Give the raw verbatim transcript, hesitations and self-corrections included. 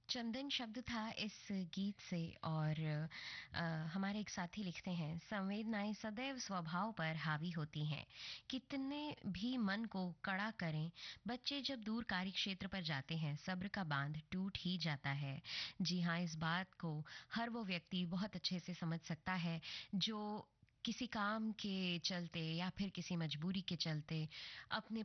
चंदन शब्द था इस गीत से। और अ, हमारे एक साथी लिखते हैं, संवेदनाएं सदैव स्वभाव पर हावी होती हैं, कितने भी मन को कड़ा करें, बच्चे जब दूर कार्य क्षेत्र पर जाते हैं सब्र का बांध टूट ही जाता है। जी हाँ, इस बात को हर वो व्यक्ति बहुत अच्छे से समझ सकता है जो किसी काम के चलते या फिर किसी मजबूरी के चलते अपने